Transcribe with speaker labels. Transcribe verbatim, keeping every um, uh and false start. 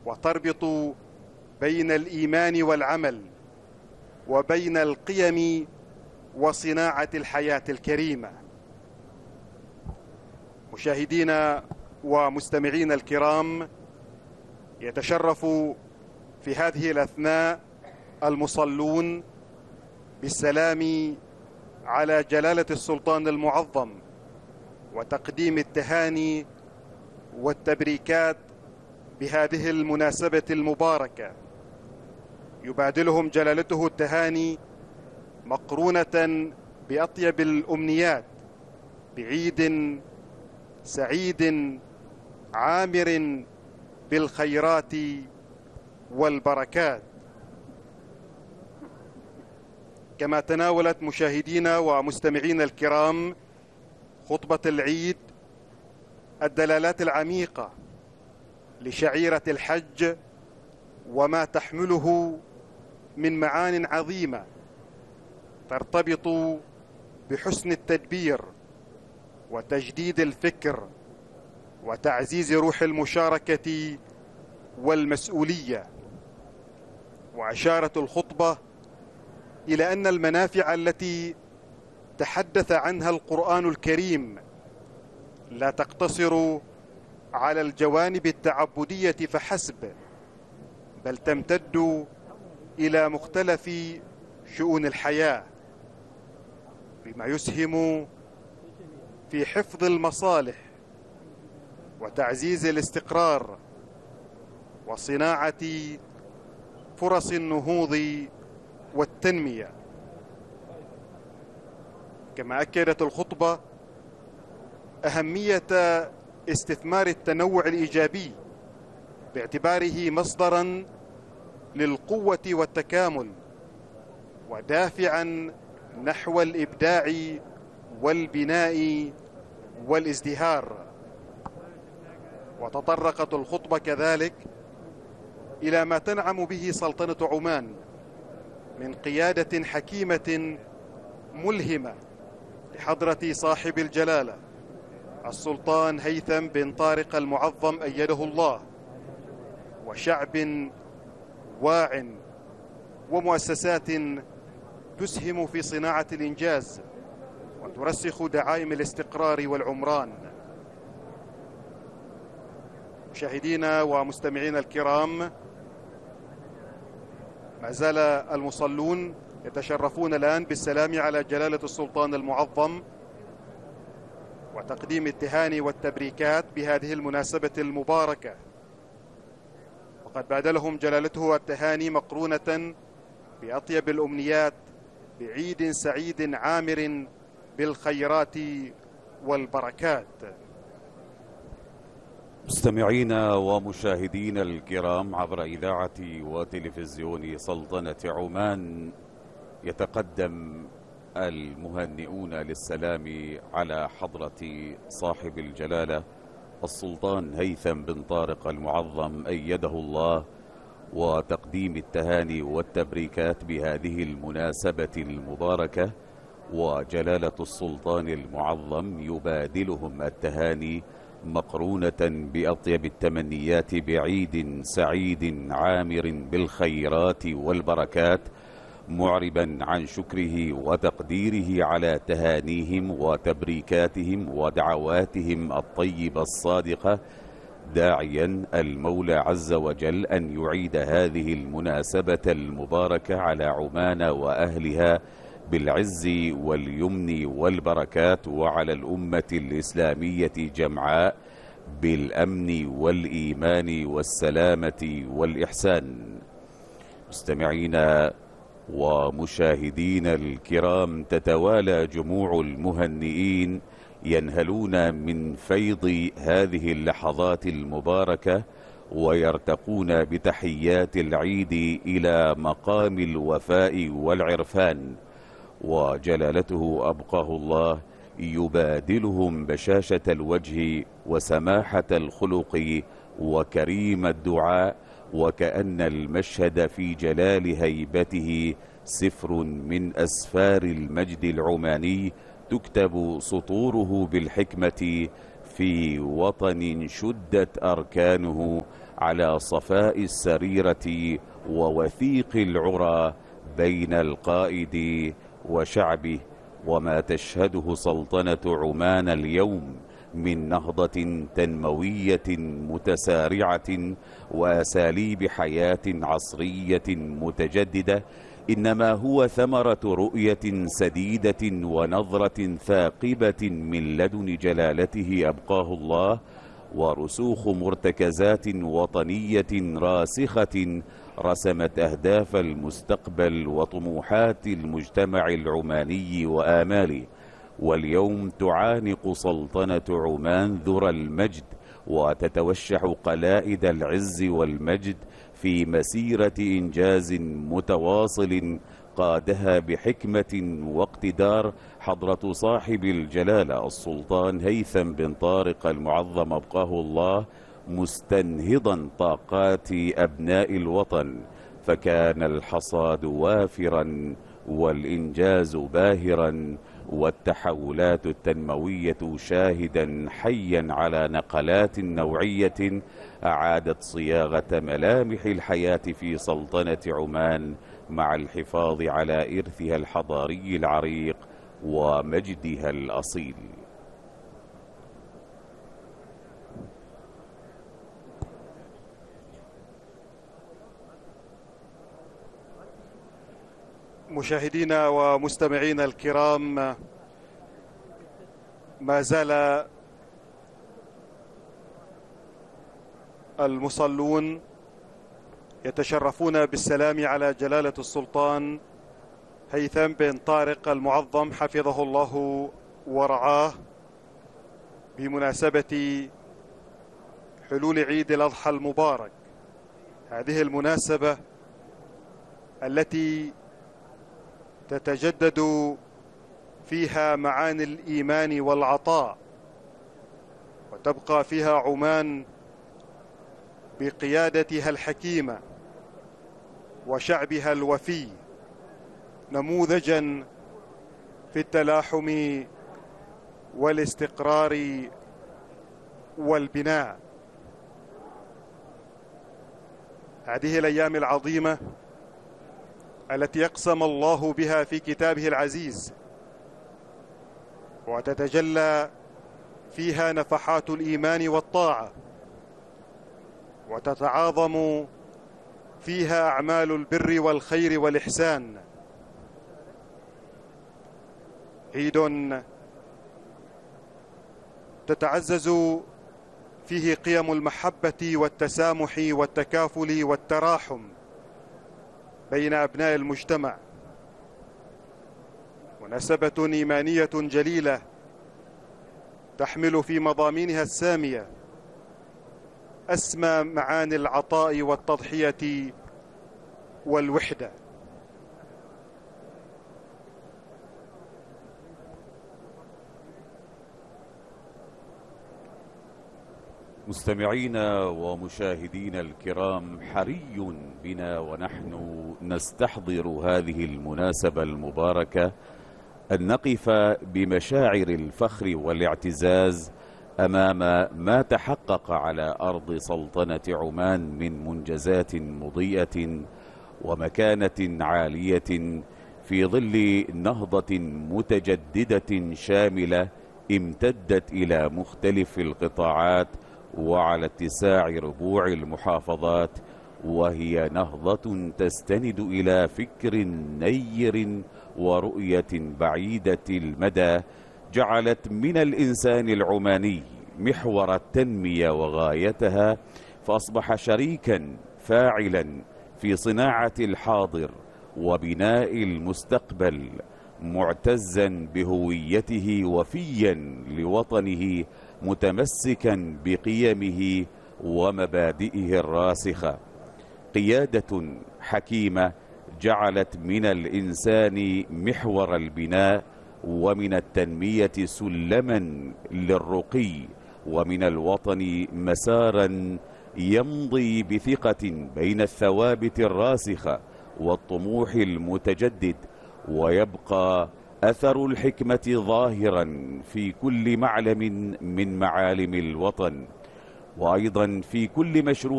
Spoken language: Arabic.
Speaker 1: وتربط بين الإيمان والعمل وبين القيم وصناعة الحياة الكريمة. مشاهدينا ومستمعينا الكرام، يتشرف في هذه الأثناء المصلون بالسلام على جلالة السلطان المعظم وتقديم التهاني والتبريكات بهذه المناسبة المباركة. يبادلهم جلالته التهاني مقرونة بأطيب الأمنيات بعيد سعيد عامر بالخيرات والبركات. كما تناولت مشاهدينا ومستمعينا الكرام خطبة العيد الدلالات العميقة لشعيرة الحج وما تحمله من معان عظيمة ترتبط بحسن التدبير وتجديد الفكر وتعزيز روح المشاركة والمسؤولية. وأشارت الخطبة إلى أن المنافع التي تحدث عنها القرآن الكريم لا تقتصر على الجوانب التعبدية فحسب، بل تمتد إلى مختلف شؤون الحياة، بما يسهم في حفظ المصالح وتعزيز الاستقرار وصناعة فرص النهوض والتنمية. كما أكدت الخطبة أهمية استثمار التنوع الإيجابي باعتباره مصدرا للقوة والتكامل ودافعا نحو الإبداع والبناء والازدهار. وتطرقت الخطبة كذلك إلى ما تنعم به سلطنة عمان من قيادة حكيمة ملهمة لحضرة صاحب الجلالة السلطان هيثم بن طارق المعظم أيده الله، وشعب واع ومؤسسات تسهم في صناعة الإنجاز وترسخ دعائم الاستقرار والعمران. مشاهدينا ومستمعينا الكرام، ما زال المصلون يتشرفون الآن بالسلام على جلالة السلطان المعظم وتقديم التهاني والتبريكات بهذه المناسبة المباركة. وقد بادلهم جلالته التهاني مقرونة بأطيب الأمنيات بعيد سعيد عامر بالخيرات والبركات.
Speaker 2: مستمعينا ومشاهدينا الكرام عبر إذاعة وتلفزيون سلطنة عمان، يتقدم المهنئون للسلام على حضرة صاحب الجلالة السلطان هيثم بن طارق المعظم أيده الله، وتقديم التهاني والتبريكات بهذه المناسبة المباركة. وجلالة السلطان المعظم يبادلهم التهاني مقرونة بأطيب التمنيات بعيد سعيد عامر بالخيرات والبركات، معربا عن شكره وتقديره على تهانيهم وتبريكاتهم ودعواتهم الطيبة الصادقة، داعيا المولى عز وجل أن يعيد هذه المناسبة المباركة على عمان وأهلها بالعز واليمن والبركات، وعلى الأمة الإسلامية جمعاء بالأمن والإيمان والسلامة والإحسان. مستمعينا ومشاهدينا الكرام، تتوالى جموع المهنئين ينهلون من فيض هذه اللحظات المباركة ويرتقون بتحيات العيد إلى مقام الوفاء والعرفان. وجلالته أبقاه الله يبادلهم بشاشة الوجه وسماحة الخلق وكريم الدعاء، وكأن المشهد في جلال هيبته سفر من أسفار المجد العماني تكتب سطوره بالحكمة في وطن شدت أركانه على صفاء السريرة ووثيق العرى بين القائد وشعبه، وما تشهده سلطنة عمان اليوم من نهضة تنموية متسارعة وأساليب حياة عصرية متجددة، إنما هو ثمرة رؤية سديدة ونظرة ثاقبة من لدن جلالته أبقاه الله، ورسوخ مرتكزات وطنية راسخة رسمت أهداف المستقبل وطموحات المجتمع العماني وآماله. واليوم تعانق سلطنة عمان ذرى المجد وتتوشح قلائد العز والمجد في مسيرة إنجاز متواصل قادها بحكمة واقتدار حضرة صاحب الجلالة السلطان هيثم بن طارق المعظم أبقاه الله، مستنهضا طاقات أبناء الوطن، فكان الحصاد وافرا والإنجاز باهرا والتحولات التنموية شاهدا حيا على نقلات نوعية أعادت صياغة ملامح الحياة في سلطنة عمان مع الحفاظ على إرثها الحضاري العريق ومجدها الأصيل.
Speaker 1: مشاهدينا ومستمعينا الكرام، ما زال المصلون يتشرفون بالسلام على جلالة السلطان هيثم بن طارق المعظم حفظه الله ورعاه بمناسبة حلول عيد الأضحى المبارك. هذه المناسبة التي تتجدد فيها معاني الإيمان والعطاء، وتبقى فيها عمان بقيادتها الحكيمة وشعبها الوفي نموذجا في التلاحم والاستقرار والبناء. هذه الأيام العظيمة التي أقسم الله بها في كتابه العزيز وتتجلى فيها نفحات الإيمان والطاعة، وتتعاظم فيها أعمال البر والخير والإحسان. عيد تتعزز فيه قيم المحبة والتسامح والتكافل والتراحم بين أبناء المجتمع، مناسبة إيمانية جليلة تحمل في مضامينها السامية أسمى معاني العطاء والتضحية والوحدة.
Speaker 2: مستمعينا ومشاهدينا الكرام، حري بنا ونحن نستحضر هذه المناسبة المباركة أن نقف بمشاعر الفخر والاعتزاز أمام ما تحقق على أرض سلطنة عمان من منجزات مضيئة ومكانة عالية في ظل نهضة متجددة شاملة امتدت إلى مختلف القطاعات وعلى اتساع ربوع المحافظات، وهي نهضة تستند إلى فكر نير ورؤية بعيدة المدى جعلت من الإنسان العماني محور التنمية وغايتها، فأصبح شريكا فاعلا في صناعة الحاضر وبناء المستقبل، معتزا بهويته وفيا لوطنه، متمسكا بقيمه ومبادئه الراسخة. قيادة حكيمة جعلت من الإنسان محور البناء، ومن التنمية سلما للرقي، ومن الوطن مسارا يمضي بثقة بين الثوابت الراسخة والطموح المتجدد، ويبقى أثر الحكمة ظاهرا في كل معلم من معالم الوطن، وأيضا في كل مشروع